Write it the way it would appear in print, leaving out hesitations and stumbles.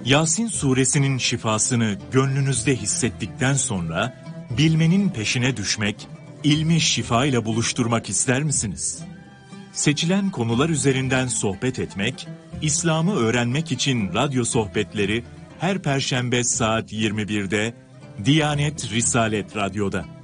Yasin suresinin şifasını gönlünüzde hissettikten sonra bilmenin peşine düşmek, ilmi şifa ile buluşturmak ister misiniz? Seçilen konular üzerinden sohbet etmek, İslam'ı öğrenmek için radyo sohbetleri her Perşembe saat 21'de Diyanet Risalet Radyo'da.